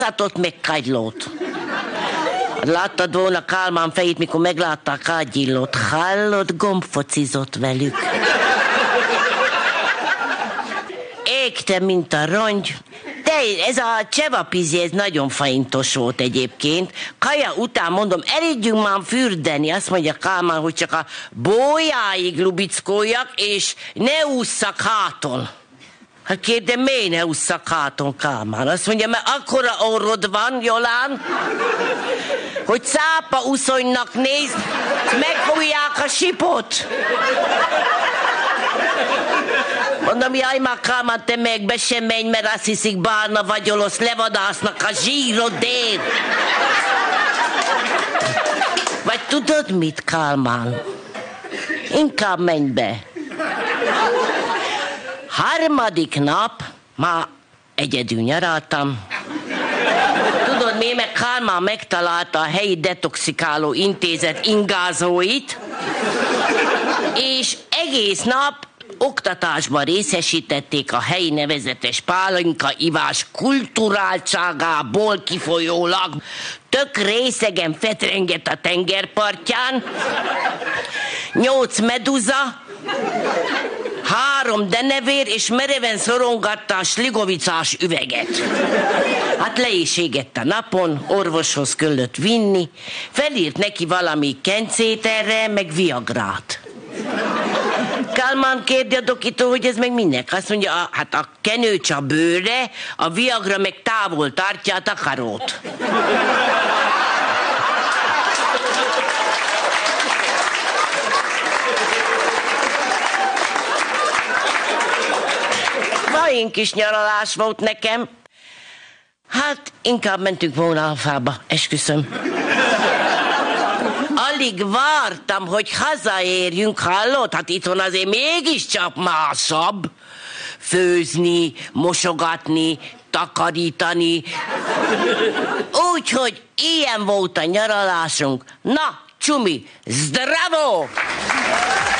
Látott meg kagylót. Láttad volna Kálmán fejét, mikor meglátta a kágyillót. Hallott, gombfocizott velük. Égte, mint a rongy. De ez a csevapizi, ez nagyon faintos volt egyébként. Kaja után mondom, eléggyünk már fürdeni. Azt mondja Kálmán, hogy csak a bójáig lubickoljak, és ne ússzak háton. Hát kérdem, miért ne ússzak háton, Kálmán? Azt mondja, mert akkora orrod van, Jolán, hogy cápa uszonynak néz, megfújják a sipot. Mondom, jaj, már Kálmán, te meg be sem menj, mert azt hiszik, bárna vagyolosz, levadásznak a zsírodért. Vagy tudod mit, Kálmán? Inkább menj be. Harmadik nap, már egyedül nyaraltam. Tudod mi, meg Kálmán megtalálta a helyi detoxikáló intézet ingázóit, és egész nap oktatásban részesítették a helyi nevezetes pálinka ivás kulturáltságából kifolyólag. Tök részegen fetrengett a tengerpartján, 8 meduza, 3 denevér, és mereven szorongatta a sligovicás üveget. Hát le is égett a napon, orvoshoz kellett vinni, felírt neki valami kencét erre, meg viagrát. Kálmán kérdi a dokitól, hogy ez meg minek. Azt mondja, hát a kenőcs a bőrre, a viagra meg távol tartja a takarót. Vain kis nyaralás volt nekem. Hát inkább mentünk volna Alfába, esküszöm. Alig vártam, hogy hazaérjünk, hallod? Hát itthon azért mégiscsak másabb. Főzni, mosogatni, takarítani. Úgyhogy ilyen volt a nyaralásunk. Na, csumi, zdravo!